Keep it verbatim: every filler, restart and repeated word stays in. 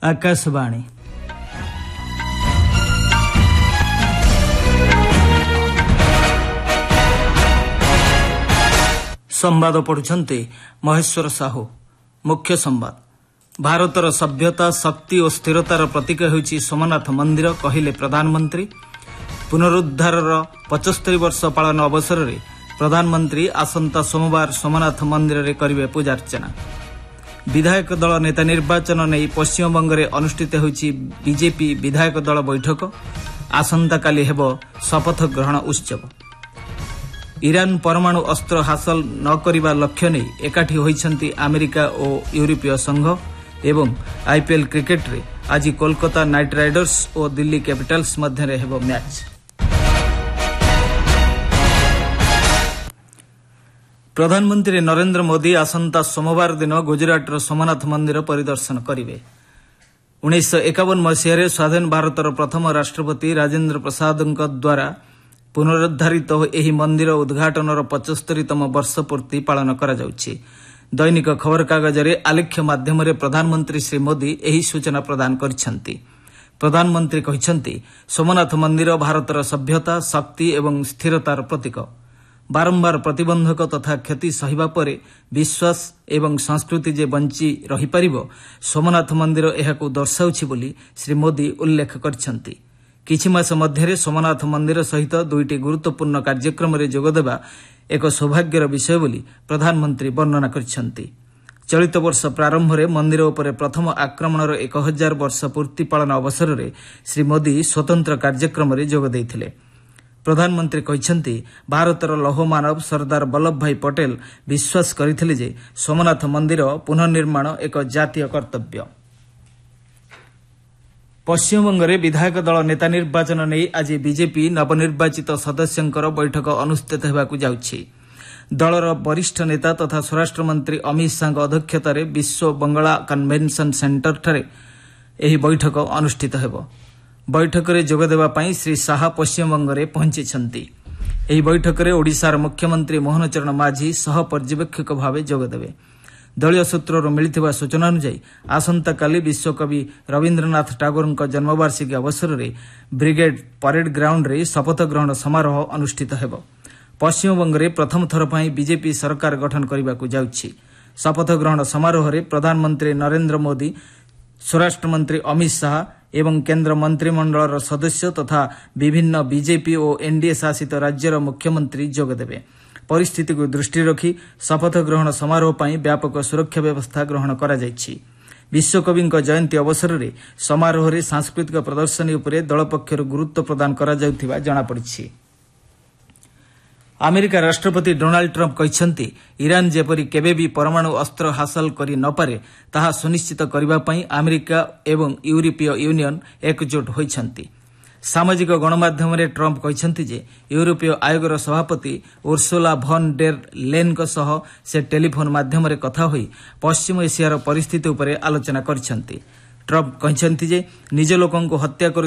आकाशवाणी संवाद पढ़ुछन्ते महेश्वर साहू। मुख्य संवाद। भारतर सभ्यता शक्ति और स्थिरतार प्रतीक हेउछि सोमनाथ मंदिर कहिले प्रधानमंत्री। पुनरुद्धार पचस्तरी वर्ष पालन अवसर में प्रधानमंत्री आसंता सोमवार सोमनाथ मंदिर में करिवे पूजार्चना। विधायक दल नेता निर्वाचन नहीं पश्चिमबंग में अनुष्ठित होइछि बीजेपी विधायक दल बैठक। आसंता काली हेबो शपथ ग्रहण उत्सव। ईरान परमाणु अस्त्र हासिल न करिबा लक्ष्य नहीं एकाठी होइछन्ति अमेरिका और यूरोपीय संघ। एवं आईपीएल क्रिकेट रे आज कोलकाता नाइट राइडर्स और दिल्ली कैपिटल्स मध्य हेबो मैच। प्रधानमंत्री नरेंद्र मोदी आसंता सोमवार दिन गुजरातर सोमनाथ मंदिर परिदर्शन करिवे। उन्नीस सौ एकावन मसीह स्वाधीन भारतर प्रथम राष्ट्रपति राजेंद्र प्रसाद द्वारा पुनरुद्धारित एही मंदिर उद्घाटनर पचस्तरीतम वर्ष पूर्ति पालन करा जाउछि। दैनिक खबर कागजरे आलेख्य माध्यम प्रधानमंत्री श्री मोदी एही सूचना प्रदान करिसेंति। प्रधानमंत्री कहिसेंति सोमनाथ मंदिर भारतर सभ्यता शक्ति एवं स्थिरतार प्रतीक। बारंबार प्रतिबंधक तथा क्षति सहिबा परे विश्वास एवं संस्कृति जे बंची रही परिबो सोमनाथ मंदिर एहाकु दर्शाउछि बोली श्री मोदी उल्लेख करिसेंति। किछि मास मध्यरे सोमनाथ मंदिर सहित दुईटी गुरुत्वपूर्ण कार्यक्रम रे जोगदेबा एक सौभाग्यर विषय बोली प्रधानमंत्री वर्णना करिसेंति। चलित वर्ष प्रारंभ में मंदिर उपरे प्रथम आक्रमणर एक हजार वर्ष पूर्ति पालन अवसर में श्री मोदी स्वतंत्र कार्यक्रम रे जोग देइथिले। प्रधानमंत्री कहिसेंति भारतर लौह मानव सरदार वल्लभ भाई पटेल विश्वास करिथिले जे सोमनाथ मंदिर पुनर्निर्माण एक जातीय कर्तव्य। पश्चिमबंग में विधायक दल नेता निर्वाचन नहीं आज बीजेपी नवनिर्वाचित सदस्यंकर बैठक अनुष्ठित होगाकू जाउछि। दलर वरिष्ठ नेता तथा स्वराष्ट्र मंत्री अमित शाह अध्यक्षतार विश्व बंगला कन्वेंशन सेंटर ठारे एही बैठक अनुष्ठित हेबो। बैठक में जोगदेवा पाई श्री शाह पश्चिमबंग में पहुंची। एही बैठक में ओडिशार मुख्यमंत्री मोहन चरण माझी सह पर्यवेक्षक भाव जोगदेवे। दलीय सूत्रରୁ मिलिଥିବା सूचना अनुसार आसंता काली विश्वकवि रवीन्द्रनाथ टागोर जन्मवार्षिकी अवसर में ब्रिगेड परेड ग्राउंड रे शपथ ग्रहण समारोह अनुष्ठित हेबो। पश्चिमबंग में प्रथम थर पर बीजेपी सरकार गठन करने जाउछि। शपथ ग्रहण समारोह में प्रधानमंत्री नरेंद्र मोदी स्वराष्ट्र मंत्री अमित शाह एवं केंद्र मंत्रिमंडल सदस्य तथा विभिन्न बीजेपी और एनडीए शासित राज्यर मुख्यमंत्री जोगदेवे। परिस्थिति को दृष्टि रखी शपथ ग्रहण समारोह पर व्यापक सुरक्षा व्यवस्था ग्रहण करा जायछि। विश्वकवि जयंती अवसर में समारोह में सांस्कृतिक प्रदर्शनी उपरे दल पक्षर गुरुत्व प्रदान करा जाउथिबा जणा पड़िछि। अमेरिका राष्ट्रपति डोनाल्ड ट्रंप कहिसेंति ईरान जेपरी केबे भी परमाणु अस्त्र हासिल करि न पारे ताहा सुनिश्चित करिबा पई अमेरिका एवं यूरोपीय यूनियन एकजुट होइछन्ति। सामाजिक गणमाध्यम रे ट्रंप कहिसेंति जे यूरोपीय आयोगर सभापति उर्सुला भन डेर लेन सह से टेलीफोन माध्यम रे कथा होई पश्चिम एशियार परिस्थिति उपरे आलोचना करिसेंति। ट्रंप कहिसेंति जे निज लोकंको हत्या